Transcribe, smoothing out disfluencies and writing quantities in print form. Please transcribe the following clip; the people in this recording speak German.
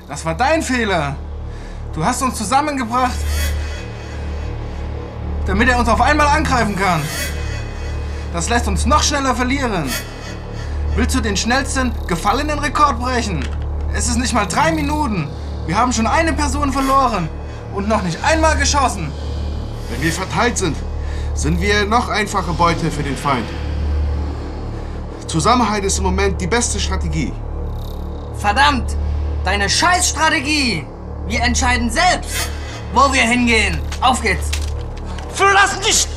Das war dein Fehler. Du hast uns zusammengebracht, damit er uns auf einmal angreifen kann. Das lässt uns noch schneller verlieren. Willst du den schnellsten gefallenen Rekord brechen? Es ist nicht mal 3 Minuten. Wir haben schon eine Person verloren und noch nicht einmal geschossen. Wenn wir verteilt sind, sind wir noch einfache Beute für den Feind. Zusammenhalt ist im Moment die beste Strategie. Verdammt! Deine Scheißstrategie! Wir entscheiden selbst, wo wir hingehen. Auf geht's! Verlass dich